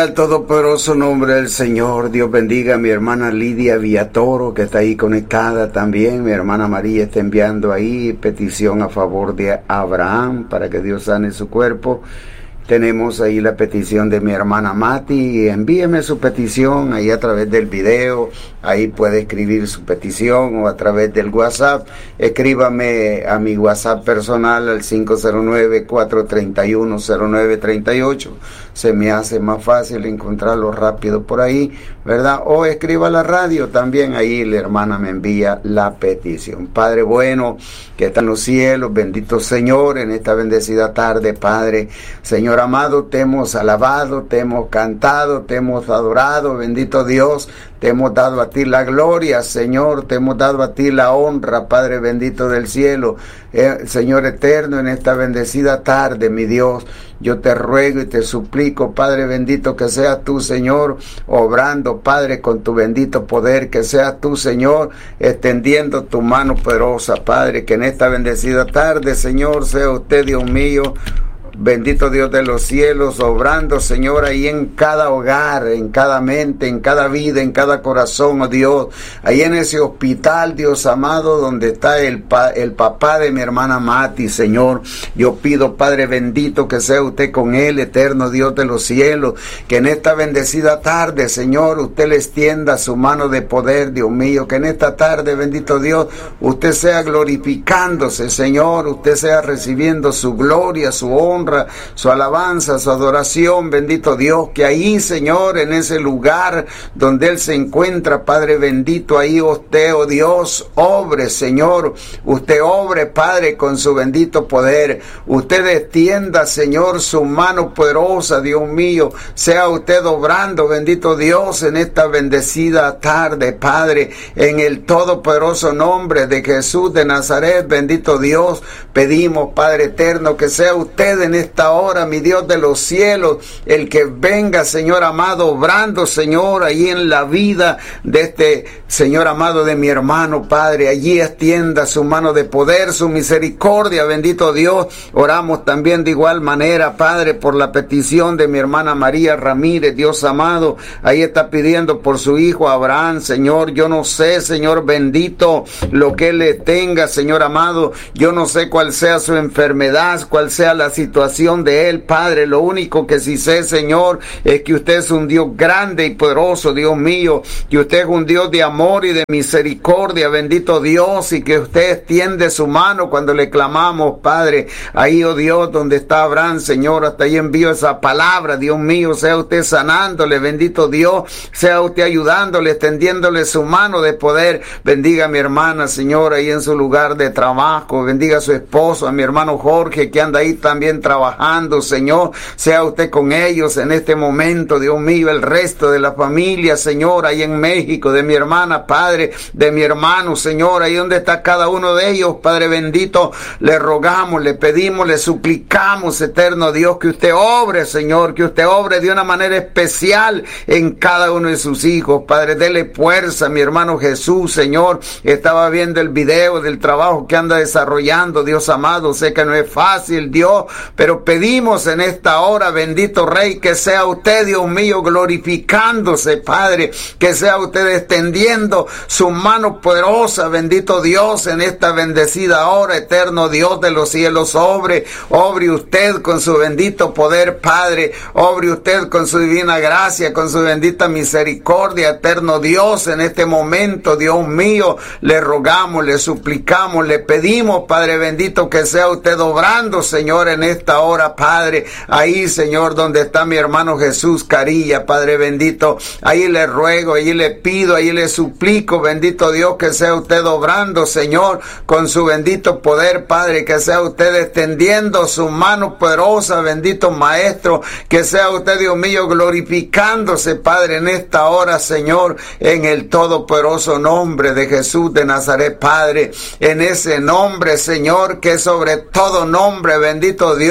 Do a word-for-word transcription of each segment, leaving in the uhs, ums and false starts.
Al todopoderoso nombre del Señor, Dios bendiga a mi hermana Lidia Villatoro, que está ahí conectada también. Mi hermana María está enviando ahí petición a favor de Abraham para que Dios sane su cuerpo. Tenemos ahí la petición de mi hermana Mati. Envíeme su petición ahí a través del video. Ahí puede escribir su petición o a través del WhatsApp. Escríbame a mi WhatsApp personal al cinco cero nueve, cuatro tres uno, cero nueve tres ocho. Se me hace más fácil encontrarlo rápido por ahí, ¿verdad? O escriba a la radio también. Ahí la hermana me envía la petición. Padre bueno, que está en los cielos, bendito Señor, en esta bendecida tarde, Padre. Señor amado, te hemos alabado, te hemos cantado, te hemos adorado, bendito Dios, te hemos dado a ti la gloria, Señor, te hemos dado a ti la honra, Padre bendito del cielo, eh, Señor eterno, en esta bendecida tarde, mi Dios, yo te ruego y te suplico, Padre bendito, que seas tú, Señor, obrando, Padre, con tu bendito poder, que seas tú, Señor, extendiendo tu mano poderosa, Padre, que en esta bendecida tarde, Señor, sea usted, Dios mío, bendito Dios de los cielos, obrando, Señor, ahí en cada hogar, en cada mente, en cada vida, en cada corazón, oh Dios, ahí en ese hospital, Dios amado, donde está el, pa, el papá de mi hermana Mati, Señor, yo pido, Padre bendito, que sea usted con él, eterno Dios de los cielos, que en esta bendecida tarde, Señor, usted le extienda su mano de poder, Dios mío, que en esta tarde, bendito Dios, usted sea glorificándose, Señor, usted sea recibiendo su gloria, su honra, su alabanza, su adoración, bendito Dios, que ahí, Señor, en ese lugar donde Él se encuentra, Padre bendito, ahí usted, oh Dios, obre, Señor, usted obre, Padre, con su bendito poder, usted extienda, Señor, su mano poderosa, Dios mío, sea usted obrando, bendito Dios, en esta bendecida tarde, Padre, en el todopoderoso nombre de Jesús de Nazaret, bendito Dios, pedimos, Padre eterno, que sea usted en esta hora, mi Dios de los cielos, el que venga, Señor amado, obrando, Señor, ahí en la vida de este Señor amado de mi hermano, Padre, allí extienda su mano de poder, su misericordia, bendito Dios. Oramos también de igual manera, Padre, por la petición de mi hermana María Ramírez, Dios amado, ahí está pidiendo por su hijo Abraham, Señor, yo no sé, Señor bendito, lo que él le tenga, Señor amado, yo no sé cuál sea su enfermedad, cuál sea la situación de él, Padre, lo único que sí sé, Señor, es que usted es un Dios grande y poderoso, Dios mío, que usted es un Dios de amor y de misericordia, bendito Dios, y que usted extiende su mano cuando le clamamos, Padre, ahí, oh Dios, donde está Abraham, Señor, hasta ahí envío esa palabra, Dios mío, sea usted sanándole, bendito Dios, sea usted ayudándole, extendiéndole su mano de poder, bendiga a mi hermana, Señor, ahí en su lugar de trabajo, bendiga a su esposo, a mi hermano Jorge, que anda ahí también trabajando, Señor, sea usted con ellos en este momento, Dios mío, el resto de la familia, Señor, ahí en México, de mi hermana, Padre, de mi hermano, Señor, ahí donde está cada uno de ellos, Padre bendito, le rogamos, le pedimos, le suplicamos, eterno Dios, que usted obre, Señor, que usted obre de una manera especial en cada uno de sus hijos, Padre, dele fuerza, mi hermano Jesús, Señor, estaba viendo el video del trabajo que anda desarrollando, Dios amado, sé que no es fácil, Dios, pero pedimos en esta hora, bendito Rey, que sea usted, Dios mío, glorificándose, Padre, que sea usted extendiendo su mano poderosa, bendito Dios, en esta bendecida hora, eterno Dios de los cielos, obre, obre usted con su bendito poder, Padre, obre usted con su divina gracia, con su bendita misericordia, eterno Dios, en este momento, Dios mío, le rogamos, le suplicamos, le pedimos, Padre bendito, que sea usted obrando, Señor, en esta hora, Padre, ahí, Señor, donde está mi hermano Jesús Carilla, Padre bendito, ahí le ruego, ahí le pido, ahí le suplico, bendito Dios, que sea usted obrando, Señor, con su bendito poder, Padre, que sea usted extendiendo su mano poderosa, bendito Maestro, que sea usted, Dios mío, glorificándose, Padre, en esta hora, Señor, en el todopoderoso nombre de Jesús de Nazaret, Padre, en ese nombre, Señor, que sobre todo nombre, bendito Dios,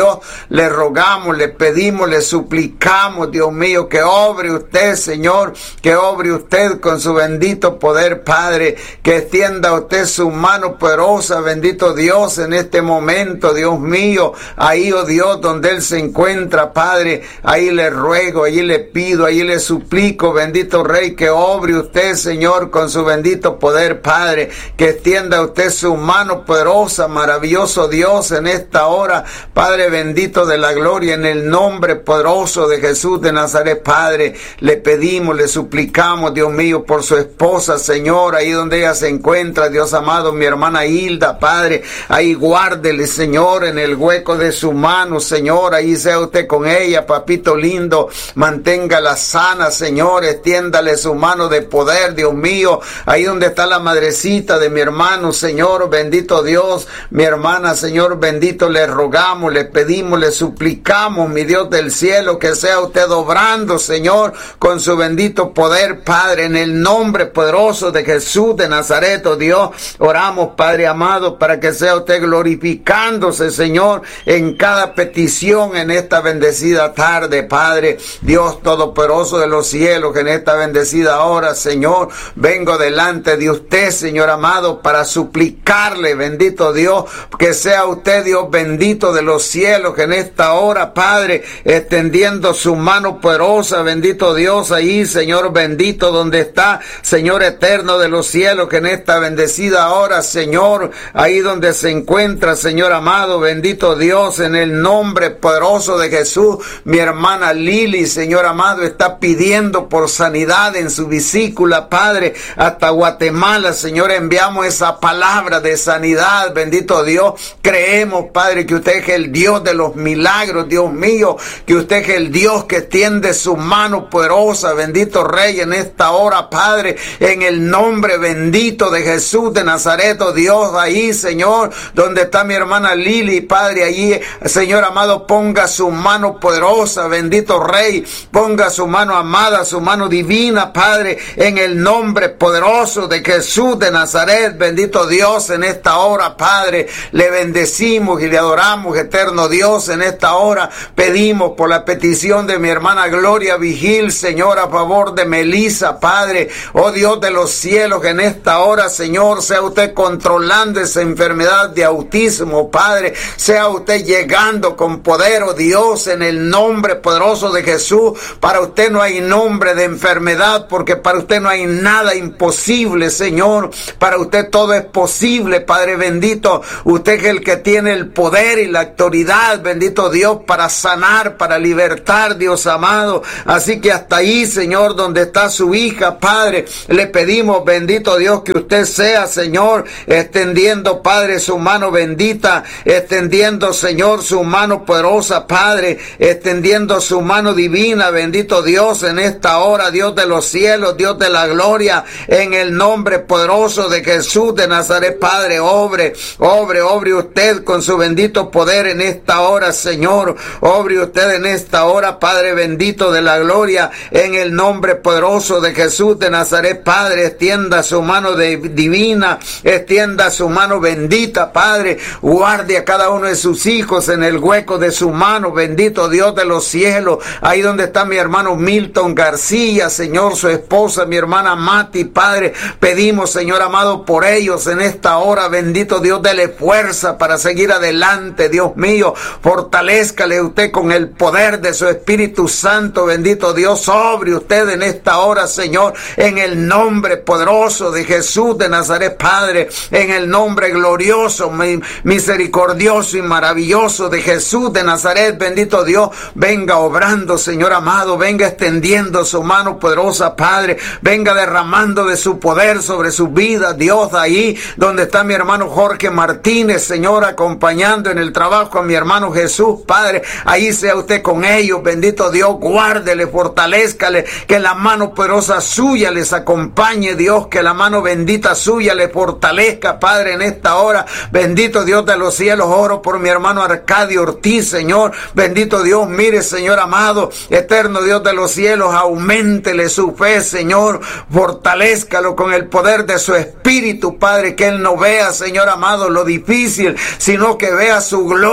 Dios, le rogamos, le pedimos, le suplicamos, Dios mío, que obre usted, Señor, que obre usted con su bendito poder, Padre, que extienda usted su mano poderosa, bendito Dios, en este momento, Dios mío, ahí, oh Dios, donde Él se encuentra, Padre, ahí le ruego, ahí le pido, ahí le suplico, bendito Rey, que obre usted, Señor, con su bendito poder, Padre, que extienda usted su mano poderosa, maravilloso Dios, en esta hora, Padre bendito de la gloria, en el nombre poderoso de Jesús de Nazaret, Padre, le pedimos, le suplicamos, Dios mío, por su esposa, Señor, ahí donde ella se encuentra, Dios amado, mi hermana Hilda, Padre, ahí guárdele, Señor, en el hueco de su mano, Señor, ahí sea usted con ella, papito lindo, manténgala sana, Señor, extiéndale su mano de poder, Dios mío, ahí donde está la madrecita de mi hermano, Señor, bendito Dios, mi hermana, Señor, bendito, le rogamos, le pedimos, le suplicamos, mi Dios del cielo, que sea usted obrando, Señor, con su bendito poder, Padre, en el nombre poderoso de Jesús de Nazaret, oh Dios, oramos, Padre amado, para que sea usted glorificándose, Señor, en cada petición en esta bendecida tarde, Padre, Dios todopoderoso de los cielos, que en esta bendecida hora, Señor, vengo delante de usted, Señor amado, para suplicarle, bendito Dios, que sea usted, Dios bendito de los cielos, que en esta hora, Padre, extendiendo su mano poderosa, bendito Dios, ahí, Señor bendito, donde está, Señor eterno de los cielos, que en esta bendecida hora, Señor, ahí donde se encuentra, Señor amado, bendito Dios, en el nombre poderoso de Jesús, mi hermana Lili, Señor amado, está pidiendo por sanidad en su vesícula, Padre, hasta Guatemala, Señor, enviamos esa palabra de sanidad, bendito Dios, creemos, Padre, que usted es el Dios de los milagros, Dios mío, que usted es el Dios que extiende su mano poderosa, bendito Rey, en esta hora, Padre, en el nombre bendito de Jesús de Nazaret, oh Dios, ahí, Señor, donde está mi hermana Lili, Padre, allí, Señor amado, ponga su mano poderosa, bendito Rey, ponga su mano amada, su mano divina, Padre, en el nombre poderoso de Jesús de Nazaret, bendito Dios, en esta hora, Padre, le bendecimos y le adoramos, eterno Dios, en esta hora pedimos por la petición de mi hermana Gloria Vigil, Señor, a favor de Melissa, Padre, oh Dios de los cielos, que en esta hora, Señor, sea usted controlando esa enfermedad de autismo, Padre, sea usted llegando con poder, oh Dios, en el nombre poderoso de Jesús. Para usted no hay nombre de enfermedad, porque para usted no hay nada imposible, Señor, para usted todo es posible, Padre bendito, usted es el que tiene el poder y la autoridad, bendito Dios, para sanar, para libertar, Dios amado, así que hasta ahí, Señor, donde está su hija, Padre, le pedimos, bendito Dios, que usted sea, Señor, extendiendo, Padre, su mano bendita, extendiendo, Señor, su mano poderosa, Padre, extendiendo su mano divina, bendito Dios, en esta hora, Dios de los cielos, Dios de la gloria, en el nombre poderoso de Jesús de Nazaret, Padre, obre, obre, obre usted con su bendito poder en esta hora, Señor, obre usted en esta hora, Padre bendito de la gloria, en el nombre poderoso de Jesús de Nazaret, Padre, extienda su mano de, divina, extienda su mano bendita, Padre, guarde a cada uno de sus hijos en el hueco de su mano, bendito Dios de los cielos, ahí donde está mi hermano Milton García, Señor, su esposa, mi hermana Mati, Padre, pedimos, Señor amado, por ellos en esta hora, bendito Dios, dele fuerza para seguir adelante, Dios mío, fortalézcale usted con el poder de su Espíritu Santo, bendito Dios, sobre usted en esta hora, Señor, en el nombre poderoso de Jesús de Nazaret, Padre, en el nombre glorioso, misericordioso y maravilloso de Jesús de Nazaret, bendito Dios, venga obrando, Señor amado, venga extendiendo su mano poderosa, Padre, venga derramando de su poder sobre su vida, Dios, ahí donde está mi hermano Jorge Martínez, Señor, acompañando en el trabajo a mi hermano Jesús, Padre, ahí sea usted con ellos, bendito Dios, guárdele, fortalézcale, que la mano poderosa suya les acompañe, Dios, que la mano bendita suya le fortalezca, Padre, en esta hora, bendito Dios de los cielos, oro por mi hermano Arcadio Ortiz, Señor, bendito Dios, mire, Señor amado, eterno Dios de los cielos, auméntele su fe, Señor, fortalézcalo con el poder de su Espíritu, Padre, que él no vea, Señor amado, lo difícil, sino que vea su gloria y su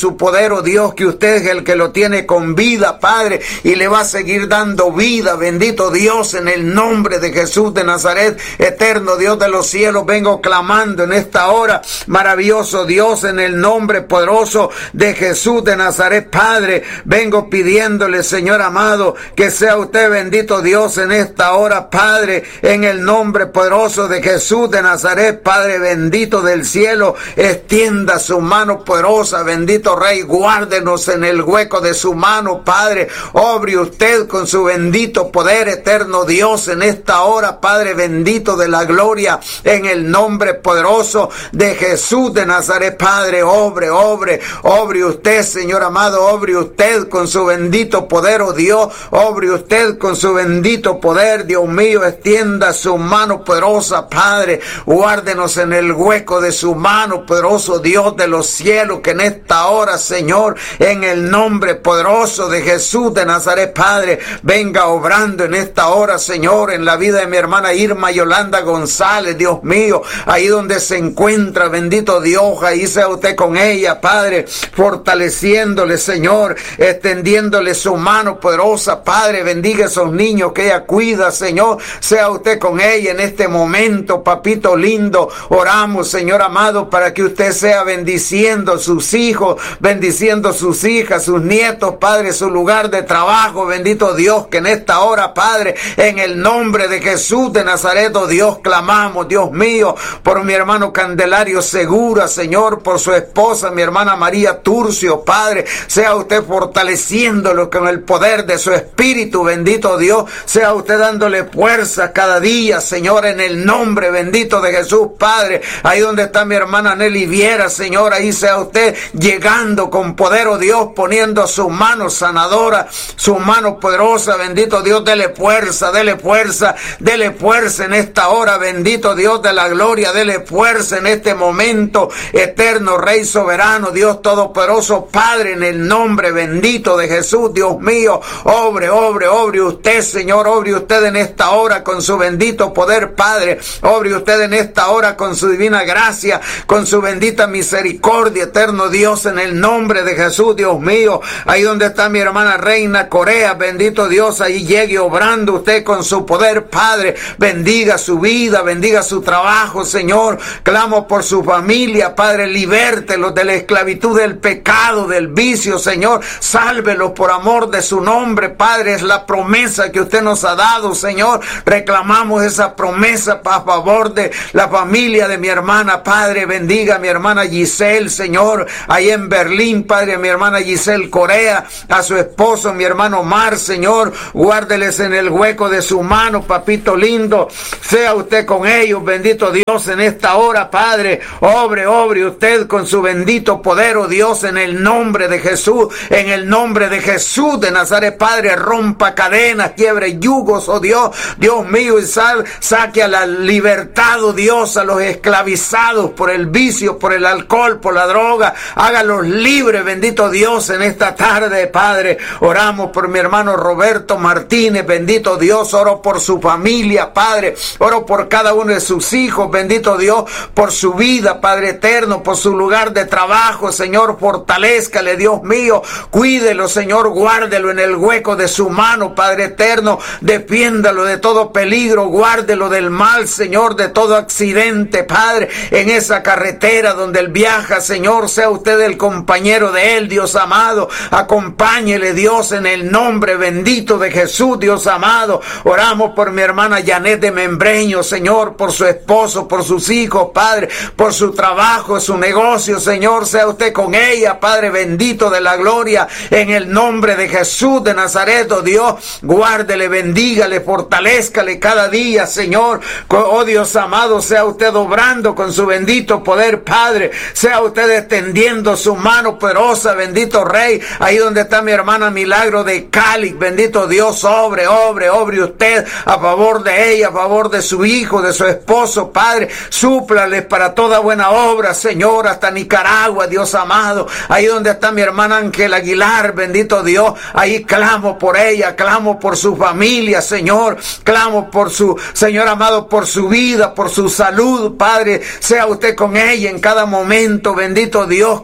su poder, oh Dios, que usted es el que lo tiene con vida, Padre, y le va a seguir dando vida. Bendito Dios, en el nombre de Jesús de Nazaret, eterno Dios de los cielos, vengo clamando en esta hora, maravilloso Dios, en el nombre poderoso de Jesús de Nazaret, Padre, vengo pidiéndole, Señor amado, que sea usted bendito Dios en esta hora, Padre, en el nombre poderoso de Jesús de Nazaret, Padre bendito del cielo, extienda su mano poderosa, bendito Rey, guárdenos en el hueco de su mano, Padre, obre usted con su bendito poder, eterno Dios, en esta hora, Padre bendito de la gloria, en el nombre poderoso de Jesús de Nazaret, Padre, obre, obre, obre usted, Señor amado, obre usted con su bendito poder, oh Dios, obre usted con su bendito poder, Dios mío, extienda su mano poderosa, Padre, guárdenos en el hueco de su mano, poderoso Dios de los cielos, que en esta hora, Señor, en el nombre poderoso de Jesús de Nazaret, Padre, venga obrando en esta hora, Señor, en la vida de mi hermana Irma Yolanda González, Dios mío, ahí donde se encuentra, bendito Dios, ahí sea usted con ella, Padre, fortaleciéndole, Señor, extendiéndole su mano poderosa, Padre, bendiga a esos niños que ella cuida, Señor, sea usted con ella en este momento, papito lindo, oramos, Señor amado, para que usted sea bendiciendo a sus hijos, bendiciendo a sus hijas, sus nietos, Padre, su lugar de trabajo, bendito Dios, que en esta hora, Padre, en el nombre de Jesús de Nazaret, oh Dios, clamamos, Dios mío, por mi hermano Candelario Segura, Señor, por su esposa, mi hermana María Turcio, Padre, sea usted fortaleciéndolo con el poder de su espíritu, bendito Dios, sea usted dándole fuerza cada día, Señor, en el nombre bendito de Jesús, Padre, ahí donde está mi hermana Nelly Viera, Señor, ahí sea usted llegando con poder, oh Dios, poniendo su mano sanadora, su mano poderosa, bendito Dios, dele fuerza, dele fuerza, dele fuerza en esta hora, bendito Dios de la gloria, dele fuerza en este momento, eterno Rey soberano, Dios todopoderoso, Padre, en el nombre bendito de Jesús, Dios mío, obre, obre, obre usted, Señor, obre usted en esta hora con su bendito poder, Padre, obre usted en esta hora con su divina gracia, con su bendita misericordia, eterno Dios, en el nombre de Jesús, Dios mío, ahí donde está mi hermana Reina Corea, bendito Dios, ahí llegue obrando usted con su poder, Padre, bendiga su vida, bendiga su trabajo, Señor, clamo por su familia, Padre, libértelos de la esclavitud del pecado, del vicio, Señor, sálvelos por amor de su nombre, Padre, es la promesa que usted nos ha dado, Señor, reclamamos esa promesa a favor de la familia de mi hermana, Padre, bendiga a mi hermana Giselle, Señor, ahí en Berlín, Padre, a mi hermana Giselle Corea, a su esposo, mi hermano Mar, Señor, guárdeles en el hueco de su mano, papito lindo, sea usted con ellos, bendito Dios, en esta hora, Padre, obre, obre usted con su bendito poder, oh Dios, en el nombre de Jesús, en el nombre de Jesús de Nazaret, Padre, rompa cadenas, quiebre yugos, oh Dios, Dios mío, y sal, saque a la libertad, oh Dios, a los esclavizados por el vicio, por el alcohol, por la droga, hágalos libres, bendito Dios, en esta tarde, Padre, oramos por mi hermano Roberto Martínez, bendito Dios, oro por su familia, Padre, oro por cada uno de sus hijos, bendito Dios, por su vida, Padre eterno, por su lugar de trabajo, Señor, fortalézcale, Dios mío, cuídelo, Señor, guárdelo en el hueco de su mano, Padre eterno, defiéndalo de todo peligro, guárdelo del mal, Señor, de todo accidente, Padre, en esa carretera donde él viaja, Señor, sea usted el compañero de él, Dios amado, acompáñele, Dios, en el nombre bendito de Jesús, Dios amado, oramos por mi hermana Janet de Membreño, Señor, por su esposo, por sus hijos, Padre, por su trabajo, su negocio, Señor, sea usted con ella, Padre bendito de la gloria, en el nombre de Jesús de Nazaret, oh Dios, guárdele, bendígale, fortalézcale cada día, Señor, oh Dios amado, sea usted obrando con su bendito poder, Padre, sea usted extendiendo su mano poderosa, bendito Rey, ahí donde está mi hermana Milagro de Cali, bendito Dios, obre, obre, obre usted a favor de ella, a favor de su hijo, de su esposo, Padre, súplales para toda buena obra, Señor, hasta Nicaragua, Dios amado, ahí donde está mi hermana Ángel Aguilar, bendito Dios, ahí clamo por ella, clamo por su familia, Señor, clamo por su, Señor amado, por su vida, por su salud, Padre, sea usted con ella en cada momento, bendito Dios, que la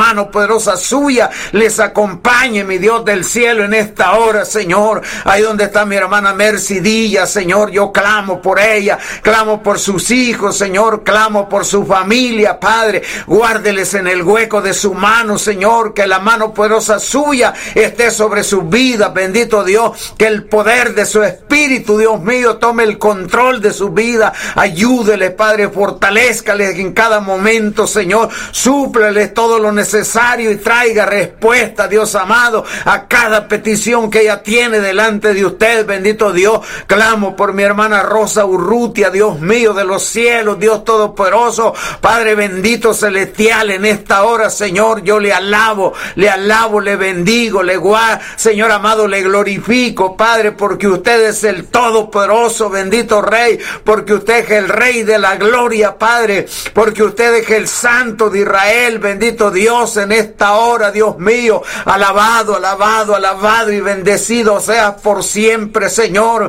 mano poderosa suya les acompañe, mi Dios del cielo, en esta hora, Señor. Ahí donde está mi hermana Mercy Díaz, Señor, yo clamo por ella, clamo por sus hijos, Señor, clamo por su familia, Padre. Guárdeles en el hueco de su mano, Señor, que la mano poderosa suya esté sobre sus vidas, bendito Dios, que el poder de su Espíritu, Dios mío, tome el control de su vida. Ayúdele, Padre, fortalézcale en cada momento, Señor, súplele todo lo necesario y traiga respuesta, Dios amado, a cada petición que ella tiene delante de usted, bendito Dios. Clamo por mi hermana Rosa Urrutia, Dios mío de los cielos, Dios todopoderoso, Padre bendito celestial, en esta hora, Señor, yo le alabo, le alabo, le bendigo, le guardo, Señor amado, le glorifico, Padre, porque usted es el todopoderoso, bendito Rey, porque usted es el Rey de la gloria, Padre, porque usted es el Santo de Israel, bendito Dios, en esta hora, Dios mío, alabado, alabado, alabado y bendecido seas por siempre, Señor.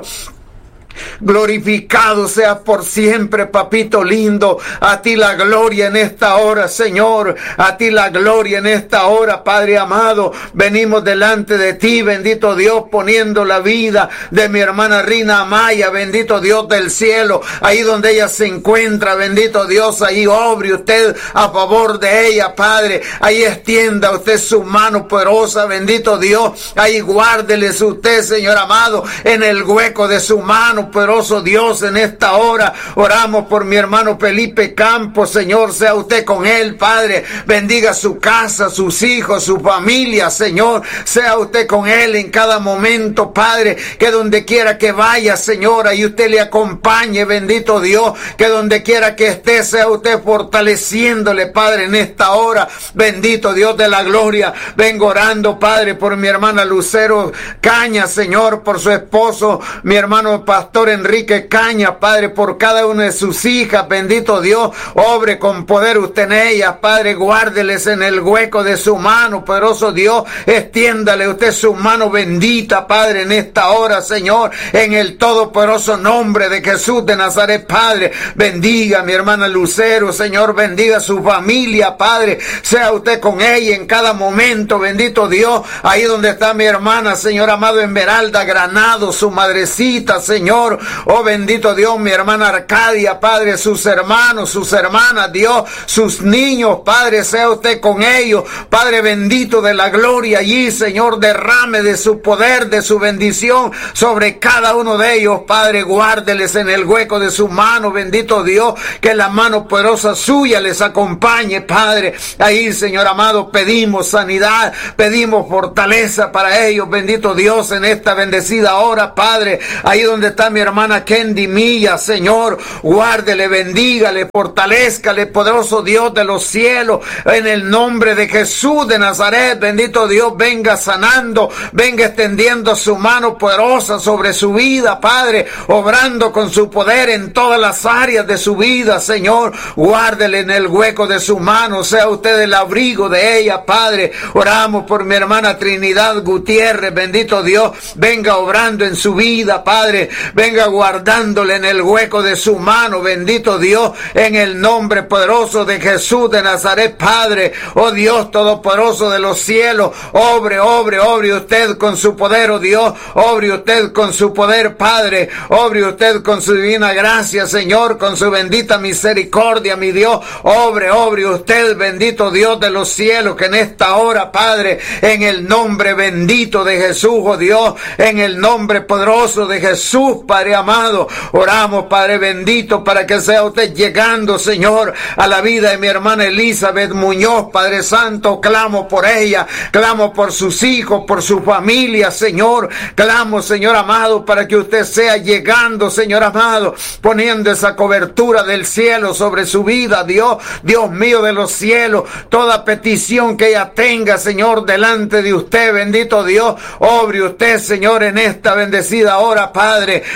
Glorificado sea por siempre, papito lindo. A ti la gloria en esta hora, Señor. A ti la gloria en esta hora, Padre amado. Venimos delante de ti, bendito Dios, poniendo la vida de mi hermana Rina Amaya, bendito Dios del cielo. Ahí donde ella se encuentra, bendito Dios, ahí obre usted a favor de ella, Padre. Ahí extienda usted su mano poderosa, bendito Dios. Ahí guárdeles usted, Señor amado, en el hueco de su mano, poderoso Dios, en esta hora. Oramos por mi hermano Felipe Campos, Señor, sea usted con él, Padre. Bendiga su casa, sus hijos, su familia, Señor. Sea usted con él en cada momento, Padre. Que donde quiera que vaya, Señor, y usted le acompañe, bendito Dios. Que donde quiera que esté, sea usted fortaleciéndole, Padre, en esta hora. Bendito Dios de la gloria. Vengo orando, Padre, por mi hermana Lucero Caña, Señor, por su esposo, mi hermano Pastor Enrique Caña, Padre, por cada una de sus hijas, bendito Dios, obre con poder usted en ellas, Padre, guárdeles en el hueco de su mano, poderoso Dios, extiéndale usted su mano bendita, Padre, en esta hora, Señor, en el todopoderoso nombre de Jesús de Nazaret, Padre. Bendiga a mi hermana Lucero, Señor, bendiga a su familia, Padre, sea usted con ella en cada momento, bendito Dios, ahí donde está mi hermana, Señor amado, Esmeralda Granado, su madrecita, Señor. Oh bendito Dios, mi hermana Arcadia, Padre, sus hermanos, sus hermanas, Dios, sus niños, Padre, sea usted con ellos, Padre bendito de la gloria allí, Señor, derrame de su poder, de su bendición sobre cada uno de ellos, Padre, guárdeles en el hueco de su mano, bendito Dios, que la mano poderosa suya les acompañe, Padre. Ahí, Señor amado, pedimos sanidad, pedimos fortaleza para ellos, bendito Dios, en esta bendecida hora, Padre. Ahí donde está mi hermana Kendi Milla, Señor, guárdele, bendígale, fortalézcale, poderoso Dios de los cielos, en el nombre de Jesús de Nazaret, bendito Dios, venga sanando, venga extendiendo su mano poderosa sobre su vida, Padre, obrando con su poder en todas las áreas de su vida, Señor, guárdele en el hueco de su mano, sea usted el abrigo de ella, Padre. Oramos por mi hermana Trinidad Gutiérrez, bendito Dios, venga obrando en su vida, Padre, venga guardándole en el hueco de su mano, bendito Dios, en el nombre poderoso de Jesús de Nazaret, Padre. Oh Dios todopoderoso de los cielos, obre, obre, obre usted con su poder, oh Dios, obre usted con su poder, Padre, obre usted con su divina gracia, Señor, con su bendita misericordia, mi Dios, obre, obre usted, bendito Dios de los cielos, que en esta hora, Padre, en el nombre bendito de Jesús, oh Dios, en el nombre poderoso de Jesús, Padre amado, oramos, Padre bendito, para que sea usted llegando, Señor, a la vida de mi hermana Elizabeth Muñoz, Padre Santo, clamo por ella, clamo por sus hijos, por su familia, Señor, clamo, Señor amado, para que usted sea llegando, Señor amado, poniendo esa cobertura del cielo sobre su vida, Dios, Dios mío de los cielos, toda petición que ella tenga, Señor, delante de usted, bendito Dios, obre usted, Señor, en esta bendecida hora, Padre,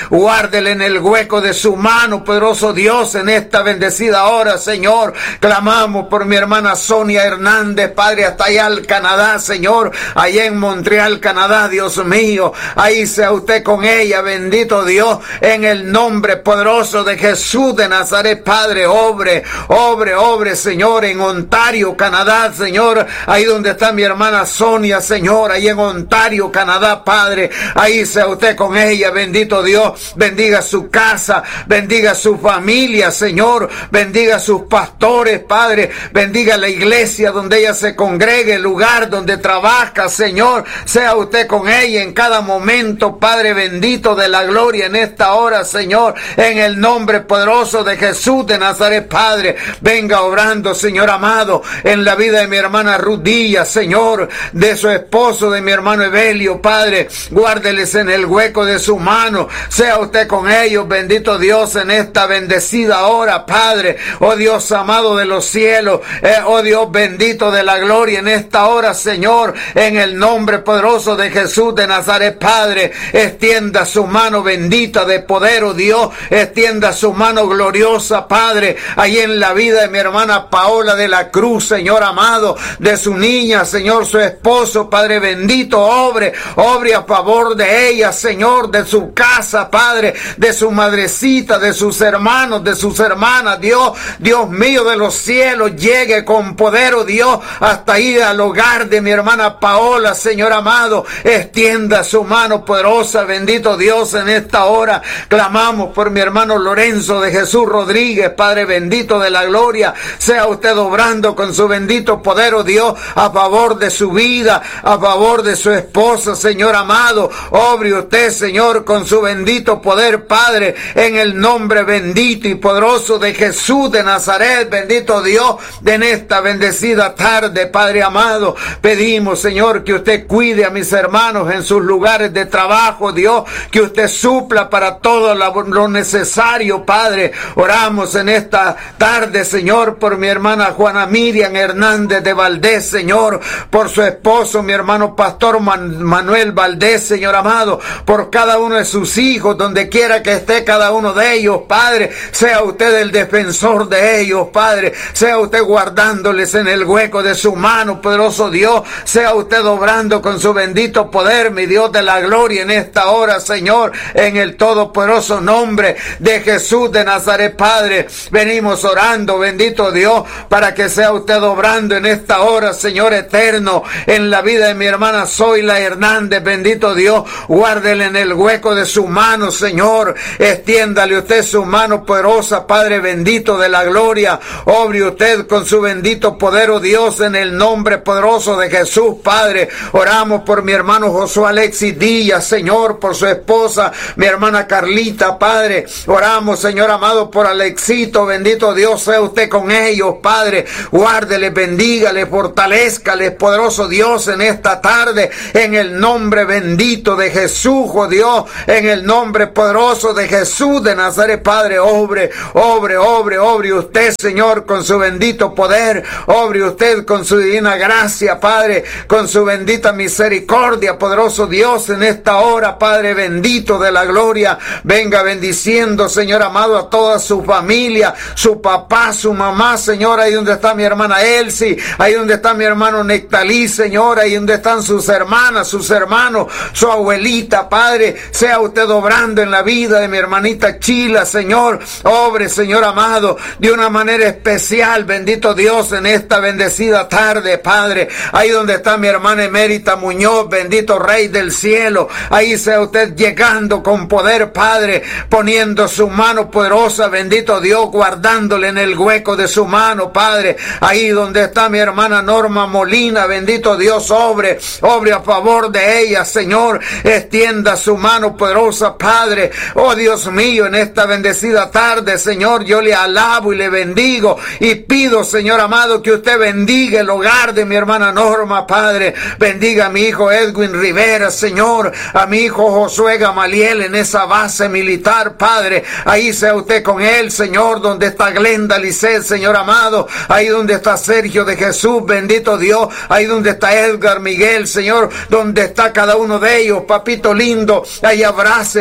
Guárdele en el hueco de su mano, poderoso Dios, en esta bendecida hora, Señor. Clamamos por mi hermana Sonia Hernández, Padre, hasta allá al Canadá, Señor, allá en Montreal, Canadá, Dios mío. Ahí sea usted con ella, bendito Dios, en el nombre poderoso de Jesús de Nazaret, Padre. Obre, obre, obre, Señor, en Ontario, Canadá, Señor, ahí donde está mi hermana Sonia, Señor, ahí en Ontario, Canadá, Padre. Ahí sea usted con ella, bendito Dios. Bendiga su casa, bendiga su familia, Señor, bendiga sus pastores, Padre, bendiga la iglesia donde ella se congregue, el lugar donde trabaja, Señor, sea usted con ella en cada momento, Padre bendito de la gloria, en esta hora, Señor, en el nombre poderoso de Jesús de Nazaret, Padre. Venga obrando, Señor amado, en la vida de mi hermana Ruth Díaz, Señor, de su esposo, de mi hermano Evelio, Padre. Guárdeles en el hueco de su mano, sea usted con ellos, bendito Dios, en esta bendecida hora, Padre. Oh Dios amado de los cielos, eh, oh Dios bendito de la gloria, en esta hora, Señor, en el nombre poderoso de Jesús de Nazaret, Padre. Extienda su mano bendita de poder, oh Dios, extienda su mano gloriosa, Padre, ahí en la vida de mi hermana Paola de la Cruz, Señor amado, de su niña, Señor, su esposo, Padre bendito, obre, obre a favor de ella, Señor, de su casa, Padre, de su madrecita, de sus hermanos, de sus hermanas, Dios, Dios mío de los cielos, llegue con poder, oh Dios, hasta ir al hogar de mi hermana Paola, Señor amado, extienda su mano poderosa, bendito Dios, en esta hora. Clamamos por mi hermano Lorenzo de Jesús Rodríguez, Padre bendito de la gloria, sea usted obrando con su bendito poder, oh Dios, a favor de su vida, a favor de su esposa, Señor amado. Obre usted, Señor, con su bendito poder, Padre, en el nombre bendito y poderoso de Jesús de Nazaret, bendito Dios, en esta bendecida tarde, Padre amado. Pedimos, Señor, que usted cuide a mis hermanos en sus lugares de trabajo, Dios, que usted supla para todo lo necesario, Padre. Oramos en esta tarde, Señor, por mi hermana Juana Miriam Hernández de Valdés, Señor, por su esposo, mi hermano Pastor Man- Manuel Valdés, Señor amado, por cada uno de sus hijos, donde quiera que esté cada uno de ellos, Padre. Sea usted el defensor de ellos, Padre. Sea usted guardándoles en el hueco de su mano, poderoso Dios. Sea usted obrando con su bendito poder, mi Dios de la gloria, en esta hora, Señor, en el todopoderoso nombre de Jesús de Nazaret, Padre. Venimos orando, bendito Dios, para que sea usted obrando en esta hora, Señor eterno, en la vida de mi hermana Zoila Hernández, bendito Dios. Guárdele en el hueco de su mano, Señor. Extiéndale usted su mano poderosa, Padre bendito de la gloria. Obre usted con su bendito poder, oh Dios, en el nombre poderoso de Jesús, Padre. Oramos por mi hermano Josué Alexis Díaz, Señor, por su esposa, mi hermana Carlita, Padre. Oramos, Señor amado, por Alexito, bendito Dios, sea usted con ellos, Padre. Guárdele, bendígale, fortalezcale, poderoso Dios, en esta tarde, en el nombre bendito de Jesús, oh Dios, en el nombre poderoso de Jesús de Nazaret, Padre. Obre, obre, obre, obre usted, Señor, con su bendito poder. Obre usted con su divina gracia, Padre, con su bendita misericordia, poderoso Dios, en esta hora, Padre bendito de la gloria. Venga bendiciendo, Señor amado, a toda su familia, su papá, su mamá, Señor, ahí donde está mi hermana Elsie, ahí donde está mi hermano Nectalí, Señor, ahí donde están sus hermanas, sus hermanos, su abuelita, Padre. Sea usted obrando en la vida de mi hermanita Chila, Señor. Obre, Señor amado, de una manera especial, bendito Dios, en esta bendecida tarde, Padre. Ahí donde está mi hermana Emérita Muñoz, bendito Rey del cielo. Ahí sea usted llegando con poder, Padre, poniendo su mano poderosa, bendito Dios, guardándole en el hueco de su mano, Padre. Ahí donde está mi hermana Norma Molina, bendito Dios, obre, obre a favor de ella, Señor. Extienda su mano poderosa, Padre. Oh Dios mío, en esta bendecida tarde, Señor, yo le alabo y le bendigo y pido, Señor amado, que usted bendiga el hogar de mi hermana Norma, Padre. Bendiga a mi hijo Edwin Rivera, Señor, a mi hijo Josué Gamaliel en esa base militar, Padre. Ahí sea usted con él, Señor, donde está Glenda Lisset, Señor amado, ahí donde está Sergio de Jesús, bendito Dios, ahí donde está Edgar Miguel, Señor, donde está cada uno de ellos, papito lindo, ahí abrácelo,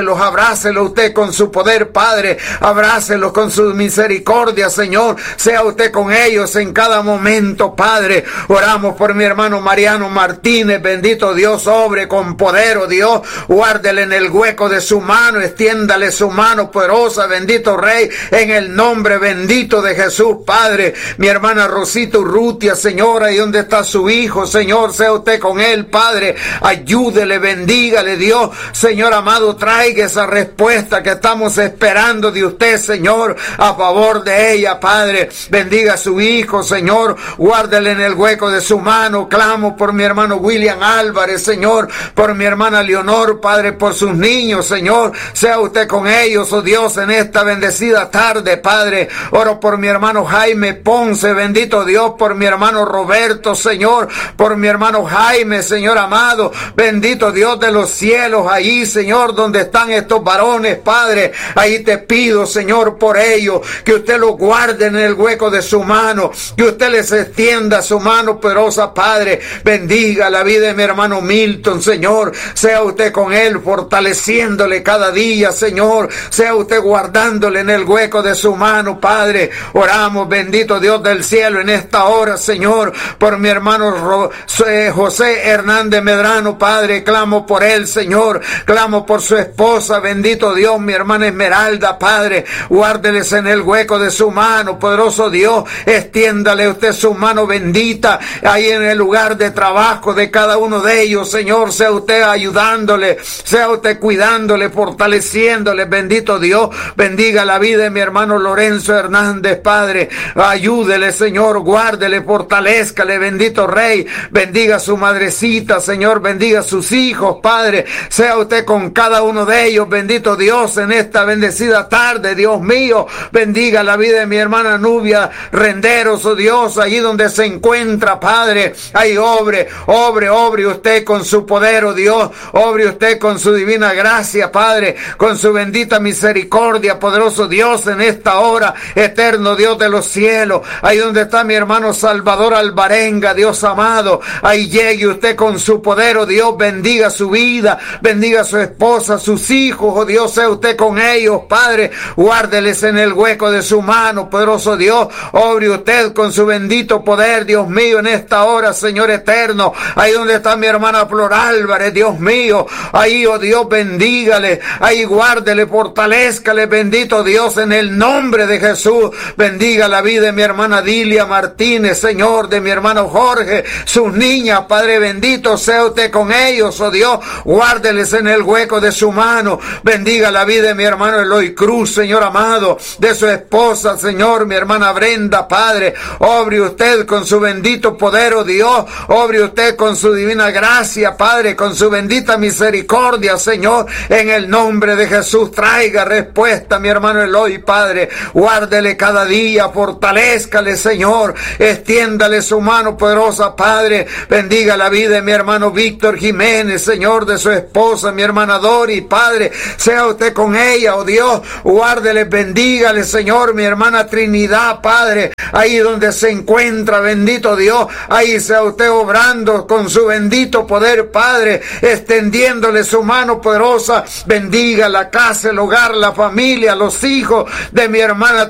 abrácelos, abrácelos usted con su poder, Padre, abrácelos con su misericordia, Señor, sea usted con ellos en cada momento, Padre. Oramos por mi hermano Mariano Martínez, bendito Dios, obre con poder, oh Dios, guárdele en el hueco de su mano, extiéndale su mano poderosa, bendito Rey, en el nombre bendito de Jesús, Padre. Mi hermana Rosita Urrutia, Señora, y donde está su hijo, Señor, sea usted con él, Padre, ayúdele, bendígale, Dios, Señor amado, traiga esa respuesta que estamos esperando de usted, Señor, a favor de ella, Padre. Bendiga a su hijo, Señor, guárdele en el hueco de su mano. Clamo por mi hermano William Álvarez, Señor, por mi hermana Leonor, Padre, por sus niños, Señor, sea usted con ellos, oh Dios, en esta bendecida tarde, Padre. Oro por mi hermano Jaime Ponce, bendito Dios, por mi hermano Roberto, Señor, por mi hermano Jaime, Señor amado, bendito Dios de los cielos, ahí, Señor, donde están estos varones, Padre, ahí te pido, Señor, por ellos, que usted los guarde en el hueco de su mano, que usted les extienda su mano poderosa, Padre. Bendiga la vida de mi hermano Milton, Señor, sea usted con él, fortaleciéndole cada día, Señor, sea usted guardándole en el hueco de su mano, Padre. Oramos, bendito Dios del cielo, en esta hora, Señor, por mi hermano José Hernández Medrano, Padre, clamo por él, Señor, clamo por su esposa, bendito Dios, mi hermana Esmeralda, Padre, guárdeles en el hueco de su mano, poderoso Dios, extiéndale usted su mano bendita, ahí en el lugar de trabajo de cada uno de ellos, Señor, sea usted ayudándole, sea usted cuidándole, fortaleciéndole, bendito Dios, bendiga la vida de mi hermano Lorenzo Hernández, Padre, ayúdele, Señor, guárdele, fortalezcale, bendito Rey, bendiga a su madrecita, Señor, bendiga a sus hijos, Padre, sea usted con cada uno de ellos, bendito Dios, en esta bendecida tarde, Dios mío, bendiga la vida de mi hermana Nubia Renderos, oh Dios, allí donde se encuentra, Padre, ahí obre, obre, obre usted con su poder, oh Dios, obre usted con su divina gracia, Padre, con su bendita misericordia, poderoso Dios, en esta hora, eterno Dios de los cielos, ahí donde está mi hermano Salvador Alvarenga, Dios amado, ahí llegue usted con su poder, oh Dios, bendiga su vida, bendiga a su esposa, sus hijos, oh Dios, sea usted con ellos, Padre, guárdeles en el hueco de su mano, poderoso Dios, obre usted con su bendito poder, Dios mío, en esta hora, Señor eterno, ahí donde está mi hermana Flor Álvarez, Dios mío, ahí, oh Dios, bendígale, ahí guárdele, fortalezcale, bendito Dios, en el nombre de Jesús, bendiga la vida de mi hermana Dilia Martínez, Señor, de mi hermano Jorge, sus niñas, Padre bendito, sea usted con ellos, oh Dios, guárdeles en el hueco de su mano, bendiga la vida de mi hermano Eloy Cruz, Señor amado, de su esposa, Señor, mi hermana Brenda, Padre, obre usted con su bendito poder, oh Dios, obre usted con su divina gracia, Padre, con su bendita misericordia, Señor, en el nombre de Jesús, traiga respuesta, mi hermano Eloy, Padre, guárdele cada día, fortalezcale, Señor, extiéndale su mano poderosa, Padre, bendiga la vida de mi hermano Víctor Jiménez, Señor, de su esposa, mi hermana Dori, Padre, sea usted con ella, oh Dios, guárdele, bendígale, Señor, mi hermana Trinidad, Padre, ahí donde se encuentra, bendito Dios, ahí sea usted obrando con su bendito poder, Padre, extendiéndole su mano poderosa, bendiga la casa, el hogar, la familia, los hijos de mi hermana